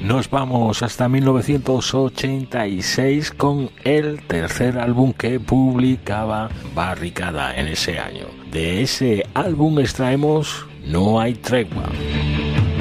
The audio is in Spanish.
Nos vamos hasta 1986 con el tercer álbum que publicaba Barricada en ese año. De ese álbum extraemos No hay tregua.